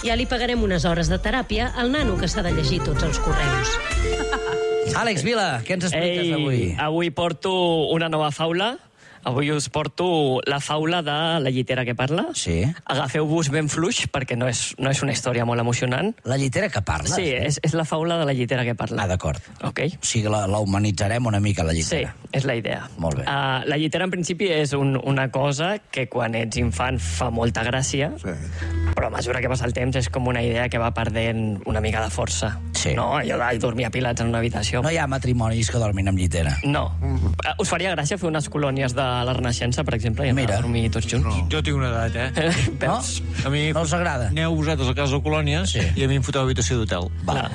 Ja li pagarem unes hores de teràpia al nano que s'ha de llegir tots els correus. Àlex Vila, què ens expliques avui? Avui porto una nova faula. Avui us porto la faula de La llitera que parla. Sí. Agafeu-vos ben fluix, perquè no és una història molt emocionant. La llitera que parla? Sí, és la faula de La llitera que parla. Ah, d'acord. Ok. O sigui, la humanitzarem una mica, la llitera. Sí, és la idea. Molt bé. La llitera, en principi, és una cosa que quan ets infant fa molta gràcia, però a mesura que passa el temps és com una idea que va perdent una mica de força. Sí. No? Allò de dormir apilats en una habitació. No hi ha matrimonis que dormin amb llitera. No. Us faria gràcia fer unes colònies de la Renaixença, per exemple, i anar a dormir tots junts? No. Jo tinc una edat, Veus? A mi no els agrada? Aneu vosaltres a casa de colònies i a mi em foteu habitació d'hotel.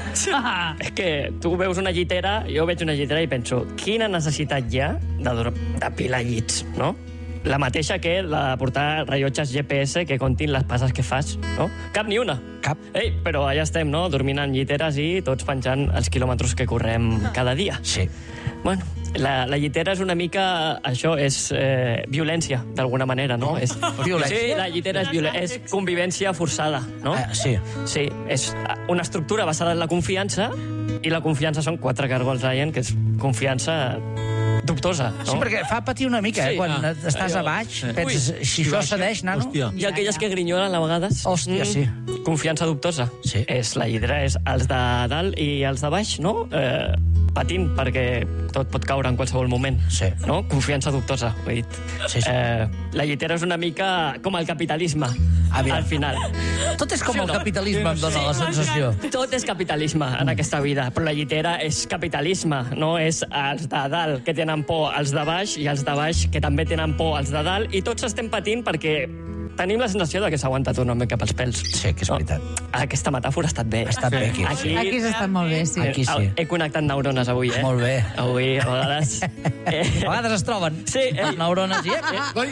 És que tu veus una llitera, jo veig una llitera i penso, quina necessitat hi ha d'apilar llits, no? La mateixa que la de portar rellotges GPS que contin les passes que fas, no? Cap ni una. Cap. Però allà estem, no?, dormint en lliteres i tots penjant els quilòmetres que correm cada dia. Sí. Bueno, la llitera és una mica... Això és violència, d'alguna manera, no? És, Violència? Sí, la llitera és convivència forçada, no? Sí. Sí, és una estructura basada en la confiança, i la confiança són 4 cargols Ryan, que és confiança dubtosa, no? Sí, perquè fa patir una mica, quan estàs a baix, penses, si això cedeix, nano... I aquelles que grinyolen a vegades. Hòstia, sí. Confiança dubtosa. Sí. La llitera és els de dalt i els de baix, no? Patint, perquè tot pot caure en qualsevol moment. Sí. No? Confiança dubtosa, ho he dit. Sí. La llitera és una mica com el capitalisme, al final. Tot és com el capitalisme, em dóna la sensació. Tot és capitalisme en aquesta vida, però la llitera és capitalisme, no és els de dalt que tenen por als de baix i els de baix que també tenen por als de dalt, i tots estem patint perquè tenim la sensació de que s'ha aguantat una mica pels pèls. Sí, que és veritat. Aquesta metàfora ha estat bé. Ha estat bé, aquí. Aquí s'ha estat molt bé, sí. Aquí sí. He connectat neurones avui, Molt bé. Avui, a vegades... A vegades es troben les neurones i...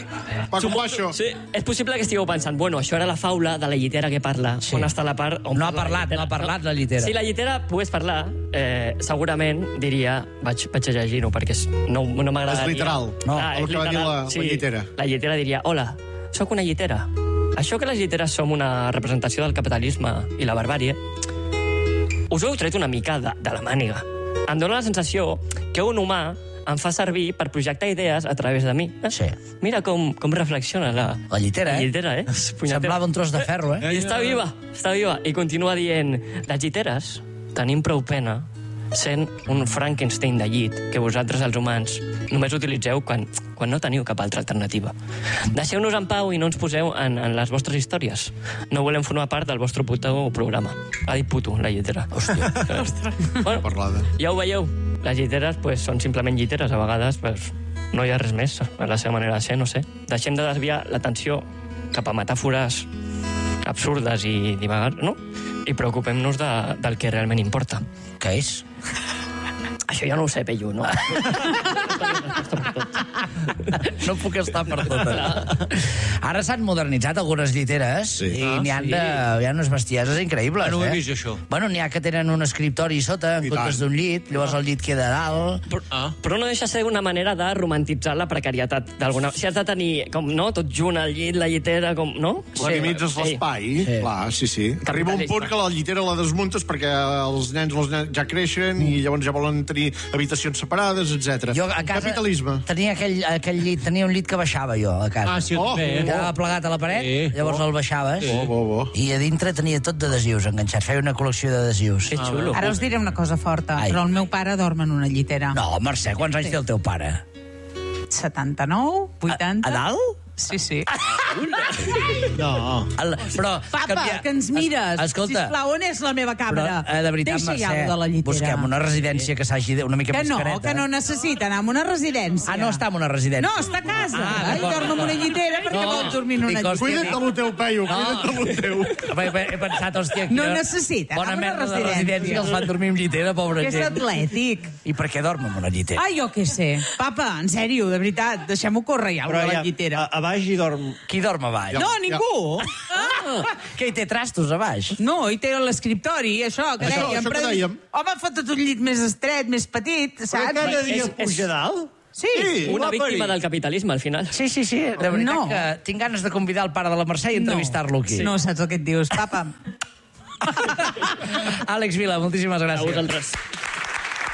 Va com va això? Sí, és possible que estigueu pensant, bueno, això era la faula de la llitera que parla, on està la part... No ha parlat la llitera. Si la llitera pogués parlar, segurament diria, vaig a llegir-ho, perquè no m'agradaria... És literal. No, el que va dir la llitera. La llitera diria, hola, sóc una llitera. Això que les lliteres som una representació del capitalisme i la barbàrie, us ho heu tret una mica de la màniga. Em dóna la sensació que un humà em fa servir per projectar idees a través de mi. Sí. Mira com reflexiona la llitera, La llitera, Semblava un tros de ferro, I està viva. I continua dient, les lliteres tenim prou pena sent un Frankenstein de llit que vosaltres, els humans, només utilitzeu quan no teniu cap altra alternativa. Deixeu-nos en pau i no ens poseu en les vostres històries. No volem formar part del vostre puto programa. Ha dit puto, la llitera. Hòstia. Bueno, parlada. ja ho veieu. Les lliteres són simplement lliteres. A vegades no hi ha res més. A la seva manera de ser, no sé. Deixem de desviar l'atenció cap a metàfores absurdes i divagar, no? I preocupem-nos del que realment importa. Què és? Això ja no ho sé, Pello, no? No puc estar per tot. Ara s'han modernitzat algunes lliteres i n'hi ha unes bestieses increïbles. No ho he vist, això. Bueno, n'hi ha que tenen un escriptori sota en comptes d'un llit, llavors el llit queda dalt. Però no deixa ser una manera de romantitzar la precarietat. Si has de tenir, tot junt, el llit, la llitera, no? Organitzes l'espai, clar, sí. Arriba un punt que la llitera la desmuntes perquè els nens ja creixen i llavors ja volen tenir habitacions separades, etc. Jo a casa tenia aquell llit, tenia un llit que baixava jo a casa. Ah, sí, quedava plegat a la paret, llavors el baixaves i a dintre tenia tot d'adhesius enganxats, feia una col·lecció d'adhesius. Que xulo. Ara us diré una cosa forta, però el meu pare dorm en una llitera. No, Mercè, quants anys té el teu pare? 79, 80... A dalt? Sí. No. Però... Papa, que ens mires. Escolta. Sisplau, on és la meva càmera? Però, de veritat, Mercè, de la llitera. Busquem una residència que s'hagi una mica més careta. Que no necessita anar a una residència. Ah, no està en una residència. No, està a casa. I dorm en una llitera perquè vol dormir en una llitera. Cuida't de lo teu, Peyu, cuida't de lo teu. He pensat, hòstia, no necessita bona merda de residència que els fan dormir en llitera, pobra gent. Que és atlètic. I per què dorm en una llitera? Ai, jo què sé. Papa, en sèrio, de veritat, deixem-ho córrer ja, de la llitera. A baix hi dorm... Qui dorm a baix? No, ningú. Que hi té trastos a baix? No, hi té l'escriptori, això que dèiem. Això que dèiem. Home, fot un llit més estret, més petit, saps? Però cada dia puja dalt? Sí. Una víctima del capitalisme, al final. Sí. De veritat que tinc ganes de convidar el pare de la Mercè i entrevistar-lo aquí. No saps el que et dius, papa. Àlex Vila, moltíssimes gràcies. A vosaltres.